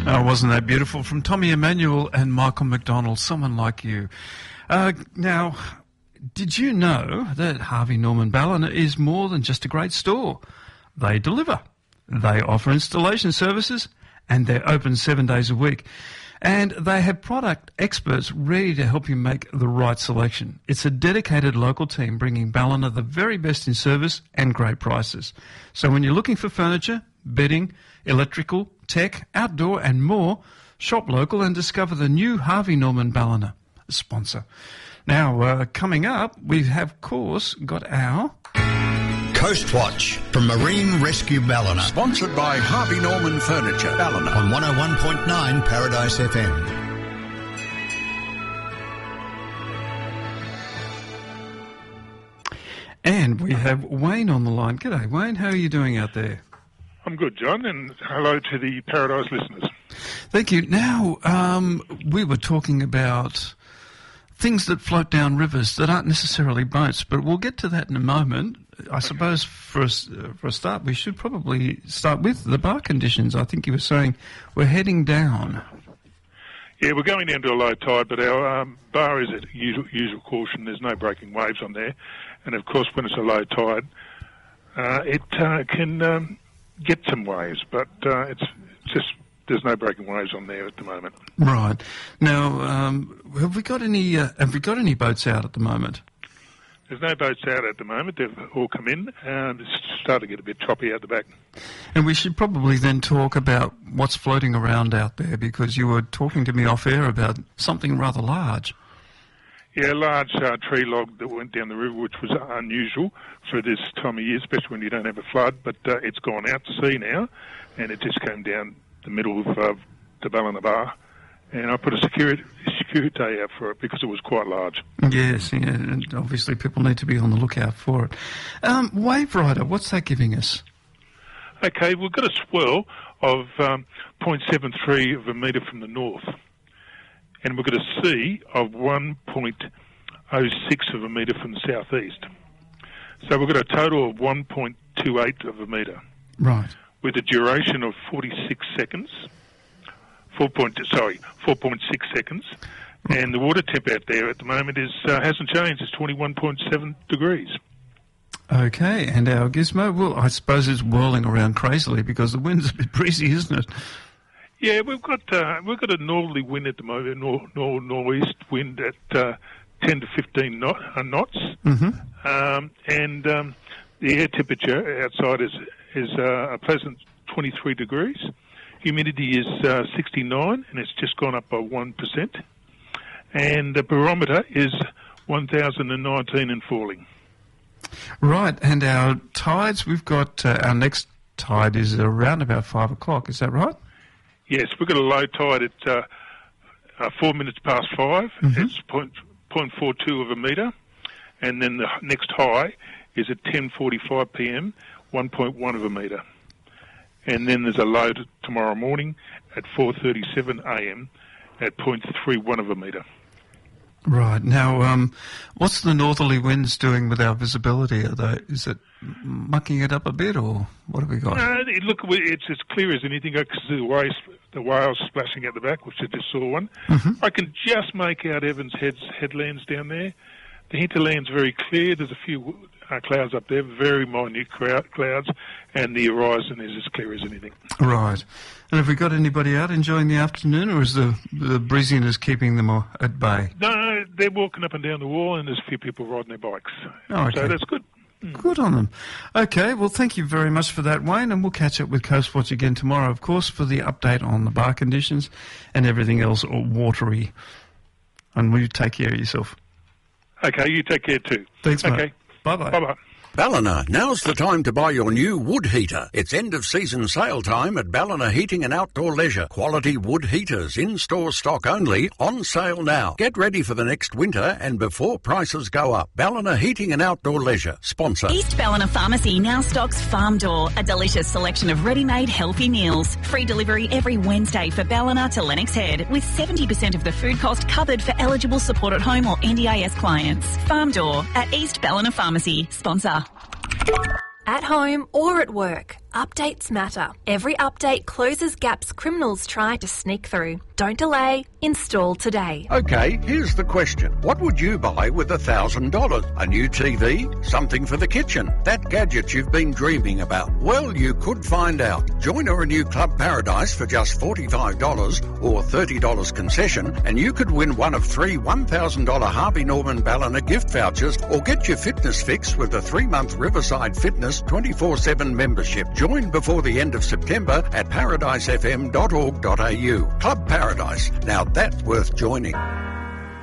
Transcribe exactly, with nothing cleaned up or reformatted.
Oh, wasn't that beautiful? From Tommy Emmanuel and Michael McDonald, Someone Like You. Uh, now, did you know that Harvey Norman Ballina is more than just a great store? They deliver. They offer installation services, and they're open seven days a week. And they have product experts ready to help you make the right selection. It's a dedicated local team bringing Ballina the very best in service and great prices. So when you're looking for furniture, bedding, electrical, tech, outdoor and more, shop local and discover the new Harvey Norman Ballina sponsor. Now, uh, coming up, we have, of course, got our... Coast Watch from Marine Rescue Ballina. Sponsored by Harvey Norman Furniture, Ballina. On one oh one point nine Paradise F M. And we have Wayne on the line. G'day, Wayne. How are you doing out there? I'm good, John, and hello to the Paradise listeners. Thank you. Now, um, we were talking about things that float down rivers that aren't necessarily boats, but we'll get to that in a moment. I okay. suppose for a, for a start, we should probably start with the bar conditions. I think you were saying we're heading down. Yeah, we're going down to a low tide, but our um, bar is at usual, usual caution. There's no breaking waves on there. And, of course, when it's a low tide, uh, it uh, can um, get some waves, but uh, it's just there's no breaking waves on there at the moment. Right. Now, um, have we got any uh, have we got any boats out at the moment? There's no boats out at the moment. They've all come in, and it's starting to get a bit choppy out the back. And we should probably then talk about what's floating around out there, because you were talking to me off air about something rather large. Yeah, a large uh, tree log that went down the river, which was unusual for this time of year, especially when you don't have a flood. But uh, it's gone out to sea now, and it just came down the middle of uh, the Ballina Bar. And I put a security security out for it because it was quite large. Yes, yeah, and obviously people need to be on the lookout for it. Um, Wave Rider, what's that giving us? Okay, we've got a swirl of um, zero point seven three of a metre from the north. And we've got a sea of one point oh six of a metre from the southeast. So we've got a total of one point two eight of a metre. Right. With a duration of forty-six seconds. Four point, sorry, four point six seconds. And the water temp out there at the moment is uh, hasn't changed. It's twenty-one point seven degrees. Okay, and our gizmo, well, I suppose it's whirling around crazily because the wind's a bit breezy, isn't it? Yeah, we've got uh, we've got a northerly wind at the moment, nor, nor, northeast wind at uh, ten to fifteen knot, uh, knots, mm-hmm. um, and um, the air temperature outside is is uh, a pleasant twenty-three degrees. Humidity is uh, sixty-nine, and it's just gone up by one percent. And the barometer is one thousand nineteen and falling. Right, and our tides, we've got uh, our next tide is around about five o'clock. Is that right? Yes, we've got a low tide at uh, uh, four minutes past five. Mm-hmm. It's point point four two of a metre, and then the next high is at ten forty-five p m, one point one of a metre, and then there's a low t- tomorrow morning at four thirty-seven a m at point three one of a metre. Right. Now, um, what's the northerly winds doing with our visibility? Are they, is it mucking it up a bit, or what have we got? No, it, look, it's as clear as anything. I can see the waves, the whales splashing at the back, which I just saw one. Mm-hmm. I can just make out Evans Head's headlands down there. The hinterland's very clear. There's a few uh, clouds up there, very minute crowd, clouds, and the horizon is as clear as anything. Right. And have we got anybody out enjoying the afternoon, or is the, the breeziness keeping them at bay? No, they're walking up and down the wall, and there's a few people riding their bikes. Oh, okay. So that's good. Mm. Good on them. Okay, well, thank you very much for that, Wayne, and we'll catch up with Coast Watch again tomorrow, of course, for the update on the bar conditions and everything else watery. And will you take care of yourself? Okay, you take care too. Thanks, mate. Okay. Bye-bye. Bye-bye. Ballina, now's the time to buy your new wood heater. It's end-of-season sale time at Ballina Heating and Outdoor Leisure. Quality wood heaters, in-store stock only, on sale now. Get ready for the next winter and before prices go up. Ballina Heating and Outdoor Leisure, sponsor. East Ballina Pharmacy now stocks Farm Door, a delicious selection of ready-made healthy meals. Free delivery every Wednesday for Ballina to Lennox Head, with seventy percent of the food cost covered for eligible support at home or N D I S clients. Farm Door at East Ballina Pharmacy, sponsor. At home or at work, Updates matter. Every update closes gaps criminals try to sneak through. Don't delay. Install today. Okay, here's the question. What would you buy with one thousand dollars? A new T V? Something for the kitchen? That gadget you've been dreaming about? Well, you could find out. Join or renew Club Paradise for just forty-five dollars or thirty dollars concession, and you could win one of three one thousand dollars Harvey Norman Ballina gift vouchers, or get your fitness fix with a three-month Riverside Fitness twenty-four seven membership. Join before the end of September at paradise f m dot org dot a u. Club Paradise. Now that's worth joining.